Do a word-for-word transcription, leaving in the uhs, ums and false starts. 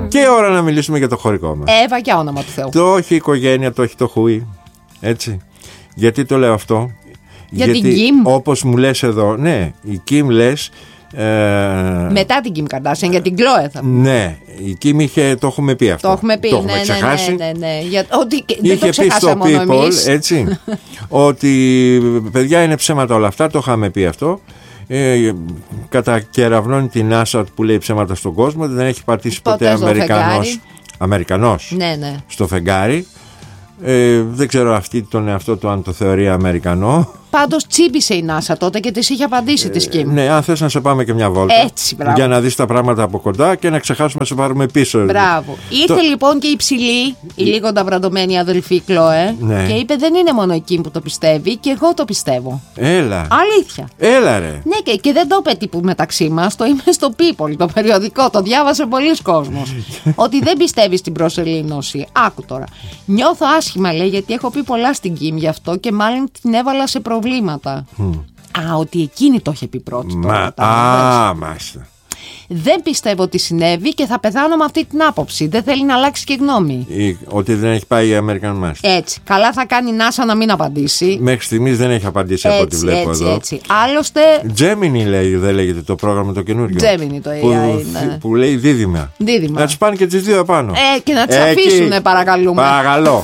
Και ώρα να μιλήσουμε για το χωρικό μας. Εύα και όνομα του Θεού. Το όχι η οικογένεια, το όχι το χούι. Έτσι. Γιατί το λέω αυτό? Για Γιατί, την Κιμ. όπως μου λες εδώ, ναι, η Κιμ λες. Ε, Μετά την Κιμ Καρντάσιαν, για την Κλόε θα πούμε. Ναι, η Κιμ είχε, το έχουμε πει αυτό. Το έχουμε πει, το ναι, έχουμε ξεχάσει. ναι, ναι, ναι, για, ότι, δεν Είχε το πει στο ξεχάσαμε μόνο People, εμείς. έτσι, ότι παιδιά είναι ψέματα όλα αυτά, το είχαμε πει αυτό. Ε, κατακεραυνώνει την NASA που λέει ψέματα στον κόσμο, δεν έχει πατήσει ποτέ, ποτέ Αμερικανός, Αμερικανός ναι, ναι. στο φεγγάρι. Ε, δεν ξέρω αυτή τον εαυτό του αν το θεωρεί Αμερικανό. Πάντως τσίμπησε η NASA τότε και της είχε απαντήσει ε, τη Κιμ. Ναι, αν θες να σε πάμε και μια βόλτα. Έτσι, μπράβο. Για να δεις τα πράγματα από κοντά και να ξεχάσουμε να σε πάρουμε πίσω. Μπράβο. Ήρθε το... λοιπόν και η ψηλή, η λίγο ταβραντωμένη αδελφή Κλόε, ναι. Και είπε: δεν είναι μόνο η Κιμ που το πιστεύει, και εγώ το πιστεύω. Έλα. Αλήθεια. Έλα, ρε. Ναι, και, και δεν το είπε τύπου μεταξύ μας, το είμαι στο People, το περιοδικό, το διάβασε πολλοί κόσμος. Ότι δεν πιστεύει στην προσελήνωση. Άκου τώρα. Νιώθω άσχημα, λέει, γιατί έχω πει πολλά στην Κιμ γι' αυτό και μάλλον την έβαλα σε προβλήματα. Mm. Α, ότι εκείνη το είχε πει πρώτη. Μα, τώρα, α, μάλιστα. Δεν πιστεύω ότι συνέβη και θα πεθάνω με αυτή την άποψη. Δεν θέλει να αλλάξει και γνώμη. Ή, ότι δεν έχει πάει η American Master. Έτσι. Καλά θα κάνει η NASA να μην απαντήσει. Μέχρι στιγμής δεν έχει απαντήσει, έτσι, από ό,τι βλέπω έτσι, εδώ. Έτσι. Άλλωστε. Gemini λέει, δεν λέγεται το πρόγραμμα το καινούριο. Gemini το έι άι. Που, ναι. που λέει δίδυμα. Δίδυμα. Να τις πάνε και τις δύο επάνω. Ε, και να τις αφήσουνε, παρακαλούμε. Παρακαλώ.